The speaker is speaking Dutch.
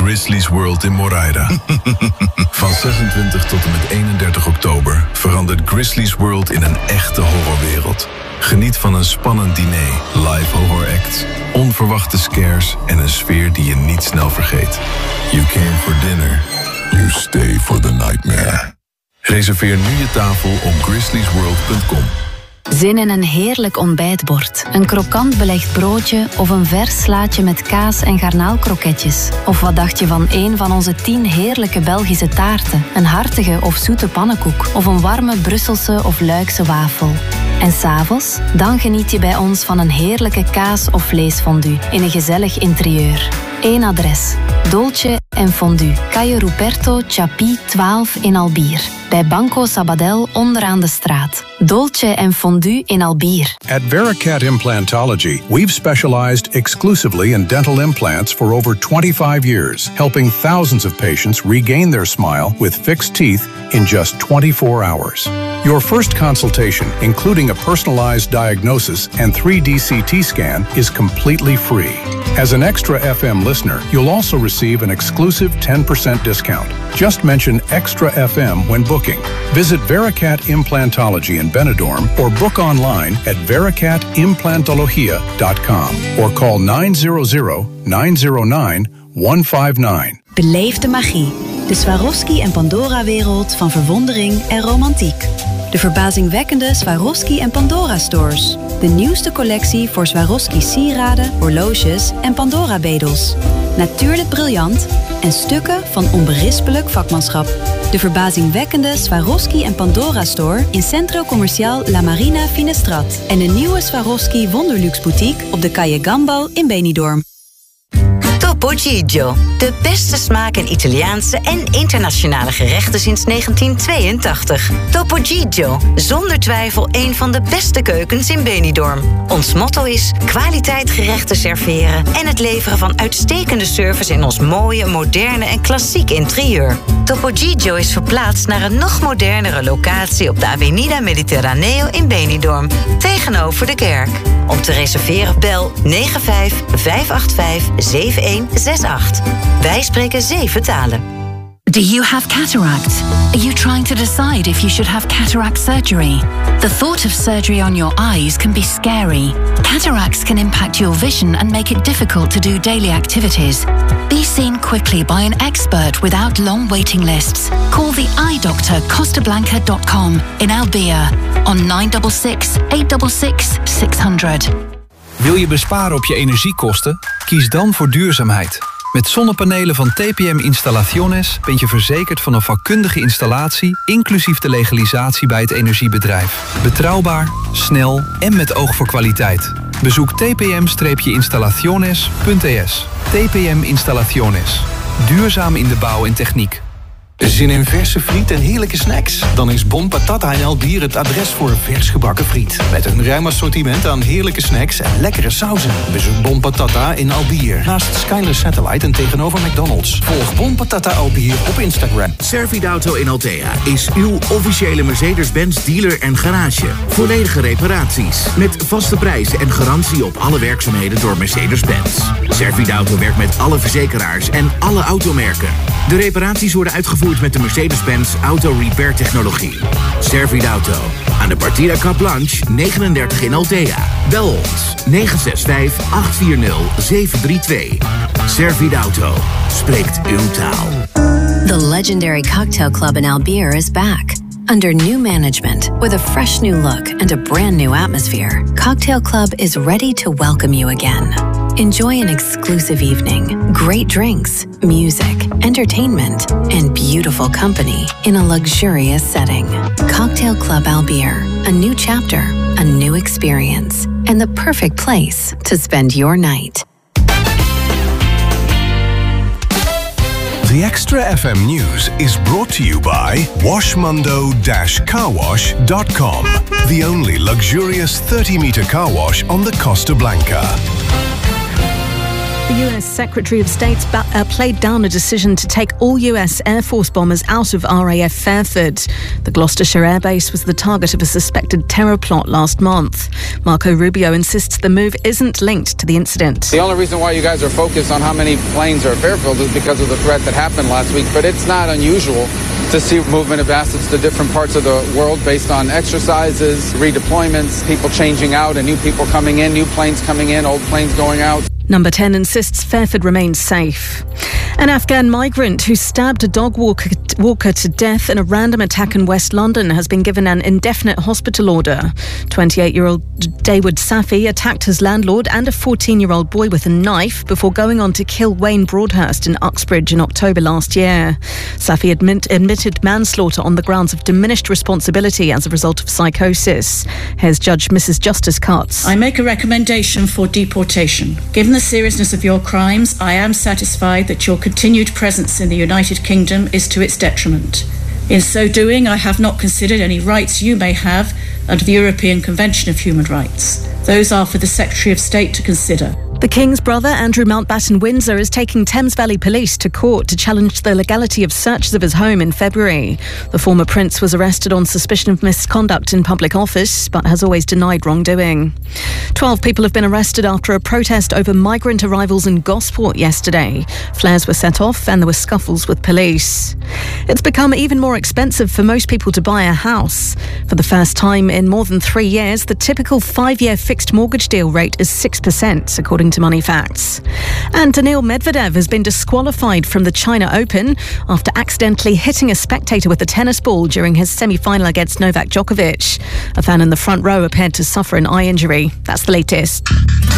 Grizzly's World in Moraira. Van 26 tot en met 31 oktober verandert Grizzly's World in een echte horrorwereld. Geniet van een spannend diner, live horror acts, onverwachte scares en een sfeer die je niet snel vergeet. You came for dinner, you stay for the nightmare. Reserveer nu je tafel op grizzliesworld.com. Zin in een heerlijk ontbijtbord, een krokant belegd broodje of een vers slaatje met kaas en garnaalkroketjes? Of wat dacht je van een van onze 10 heerlijke Belgische taarten, een hartige of zoete pannenkoek of een warme Brusselse of Luikse wafel? En 's avonds? Dan geniet je bij ons van een heerlijke kaas- of vleesfondue in een gezellig interieur. Eén adres: Dolce en Fondue, Calle Ruperto Chapi 12 in Albier. Bij Banco Sabadell onderaan de straat. Dolce en Fondue in Albier. At Vericat Implantology, we've specialized exclusively in dental implants for over 25 years, helping thousands of patients regain their smile with fixed teeth in just 24 hours. Your first consultation, including a personalized diagnosis and 3D CT scan, is completely free. As an Extra FM listener, you'll also receive an exclusive 10% discount. Just mention Extra FM when booking. Visit Vericat Implantology in Benidorm or book online at vericatimplantologia.com or call 900-909-159. Beleef de magie. De Swarovski en Pandora-wereld van verwondering en romantiek. De verbazingwekkende Swarovski en Pandora stores. De nieuwste collectie voor Swarovski sieraden, horloges en Pandora-bedels. Natuurlijk briljant en stukken van onberispelijk vakmanschap. De verbazingwekkende Swarovski en Pandora store in Centro Comercial La Marina Finestrat. En een nieuwe Swarovski Wonderluxe boutique op de Calle Gambo in Benidorm. Topo Gigio. De beste smaak in Italiaanse en internationale gerechten sinds 1982. Topo Gigio. Zonder twijfel een van de beste keukens in Benidorm. Ons motto is kwaliteit gerechten serveren en het leveren van uitstekende service in ons mooie, moderne en klassiek interieur. Topo Gigio is verplaatst naar een nog modernere locatie op de Avenida Mediterraneo in Benidorm, tegenover de kerk. Om te reserveren bel 95 585 7168. Wij spreken 7 talen. Do you have cataract? Are you trying to decide if you should have cataract surgery? The thought of surgery on your eyes can be scary. Cataracts can impact your vision and make it difficult to do daily activities. Be seen quickly by an expert without long waiting lists. Call the eye doctor costablanca.com in Albier on 966 866 600. Wil je besparen op je energiekosten? Kies dan voor duurzaamheid. Met zonnepanelen van TPM Instalaciones ben je verzekerd van een vakkundige installatie, inclusief de legalisatie bij het energiebedrijf. Betrouwbaar, snel en met oog voor kwaliteit. Bezoek tpm-instalaciones.es. TPM Instalaciones. Duurzaam in de bouw en techniek. Zin in verse friet en heerlijke snacks? Dan is Bon Patata in Albier het adres voor vers gebakken friet. Met een ruim assortiment aan heerlijke snacks en lekkere sauzen. Bezoek Bon Patata in Albier. Naast Skyler Satellite en tegenover McDonald's. Volg Bon Patata Albier op Instagram. Servidauto in Altea is uw officiële Mercedes-Benz dealer en garage. Volledige reparaties. Met vaste prijzen en garantie op alle werkzaamheden door Mercedes-Benz. Servidauto werkt met alle verzekeraars en alle automerken. De reparaties worden uitgevoerd met de Mercedes-Benz Auto Repair technologie. Servidauto. Aan de Partida Cap Blanche 39 in Altea. Bel ons 965-840-732. Servidauto. Spreekt uw taal. The legendary Cocktail Club in Albier is back. Under new management, with a fresh new look and a brand new atmosphere, Cocktail Club is ready to welcome you again. Enjoy an exclusive evening, great drinks, music, entertainment, and beautiful company in a luxurious setting. Cocktail Club Albier, a new chapter, a new experience, and the perfect place to spend your night. The Extra FM News is brought to you by washmundo-carwash.com, the only luxurious 30-meter car wash on the Costa Blanca. The US Secretary of State played down a decision to take all US Air Force bombers out of RAF Fairford. The Gloucestershire Air Base was the target of a suspected terror plot last month. Marco Rubio insists the move isn't linked to the incident. The only reason why you guys are focused on how many planes are at Fairfield is because of the threat that happened last week, but it's not unusual to see movement of assets to different parts of the world based on exercises, redeployments, people changing out and new people coming in, new planes coming in, old planes going out. Number 10 insists Fairford remains safe. An Afghan migrant who stabbed a dog walker to death in a random attack in West London has been given an indefinite hospital order. 28-year-old Dawood Safi attacked his landlord and a 14-year-old boy with a knife before going on to kill Wayne Broadhurst in Uxbridge in October last year. Safi admitted manslaughter on the grounds of diminished responsibility as a result of psychosis. Here's Judge Mrs. Justice Cutts. I make a recommendation for deportation. Given the seriousness of your crimes, I am satisfied that your continued presence in the United Kingdom is to its detriment. In so doing, I have not considered any rights you may have under the European Convention of Human Rights. Those are for the Secretary of State to consider. The King's brother, Andrew Mountbatten Windsor, is taking Thames Valley Police to court to challenge the legality of searches of his home in February. The former prince was arrested on suspicion of misconduct in public office, but has always denied wrongdoing. 12 people have been arrested after a protest over migrant arrivals in Gosport yesterday. Flares were set off and there were scuffles with police. It's become even more expensive for most people to buy a house. For the first time in more than 3 years, the typical 5-year fixed mortgage deal rate is 6%, according to Money Facts. And Daniil Medvedev has been disqualified from the China Open after accidentally hitting a spectator with a tennis ball during his semi-final against Novak Djokovic. A fan in the front row appeared to suffer an eye injury. That's the latest.